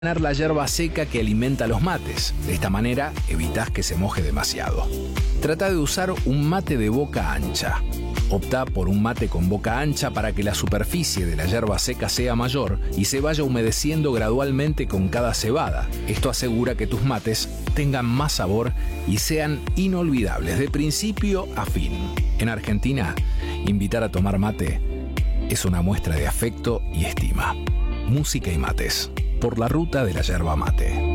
La yerba seca que alimenta los mates. De esta manera evitas que se moje demasiado. Trata de usar un mate de boca ancha. Opta por un mate con boca ancha para que la superficie de la yerba seca sea mayor y se vaya humedeciendo gradualmente con cada cebada. Esto asegura que tus mates tengan más sabor y sean inolvidables de principio a fin. En Argentina, invitar a tomar mate es una muestra de afecto y estima. Música y mates, por la ruta de la yerba mate.